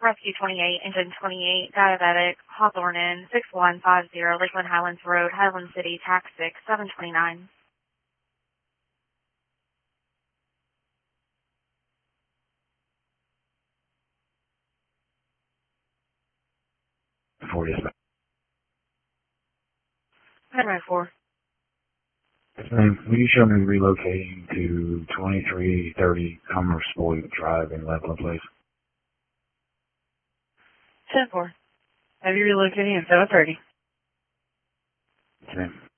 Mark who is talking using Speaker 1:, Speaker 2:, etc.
Speaker 1: Rescue 28, Engine 28, Diabetic, Hawthorne Inn, 6150, Lakeland Highlands Road, Highland City, Tax 6, 729.
Speaker 2: For yes, ma'am.
Speaker 1: Head 4.
Speaker 2: Yes, ma'am. Will you show me relocating to 2330 Commerce Boyd Drive in Lakeland, please?
Speaker 1: 10-4. Have you relocating at 7:30?
Speaker 2: Yes, ma'am.